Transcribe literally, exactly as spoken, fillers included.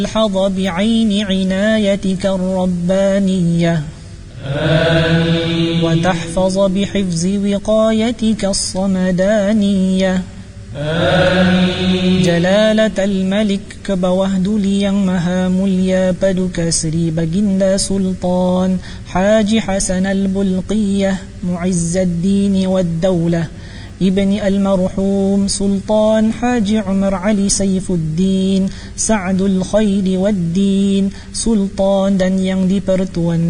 الحظ بعين عنايتك الربانية آمين. وتحفظ بحفظ وقايتك الصمدانية آمين. جلالة الملك كبوهد ليang maha mulia paduka Sri Baginda Sultan Haji Hasan Al-Bulqiyah Mu'izzaddin wad-Daulah Ibni Al-Marhum Sultan Haji Umar Ali Saifuddin Sa'dul Khairi wad-Din Sultan dan yang dipertuan